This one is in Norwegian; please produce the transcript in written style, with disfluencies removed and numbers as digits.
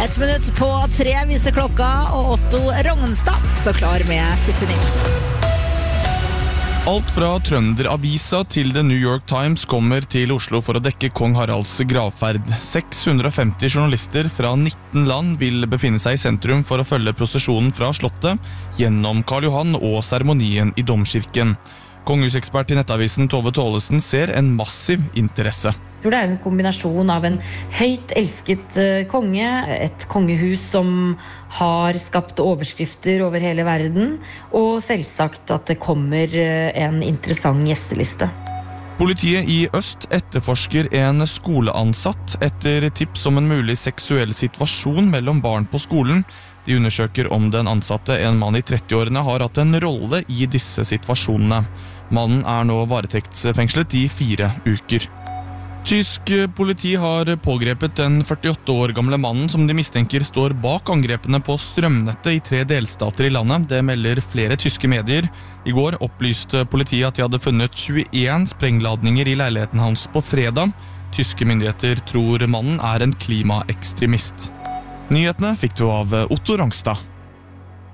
1:03 viser klokka, og Otto Rognstad står klar med siste nytt. Alt fra Trønderavisa til The New York Times kommer til Oslo for å dekke kong Haralds gravferd. 650 journalister fra 19 land vil befinne seg i sentrum for å følge prosesjonen fra slottet gjennom Karl Johan og seremonien i domkirken. Kongehusekspert i Nettavisen Tove Tålesen ser en massiv interesse. Jeg tror det en kombinasjon av en høyt elsket konge, et kongehus som har skapt overskrifter over hele verden, og selvsagt at det kommer en interessant gjesteliste. Politiet i Øst etterforsker en skoleansatt etter tips om en mulig seksuell situasjon mellom barn på skolen. De undersøker om den ansatte, en mann i 30-årene, har hatt en rolle i disse situasjonene. Mannen nå varetektsfengslet i 4 uker. Tysk politi har pågrepet den 48 år gamle mannen som de mistenker står bak angrepene på strømnettet i 3 delstater i landet. Det melder flere tyske medier. I går opplyste politiet at de hadde funnet 21 sprengladninger i leiligheten hans på fredag. Tyske myndigheter tror mannen en klimaekstremist. Nyhetene fikk du av Otto Rognstad.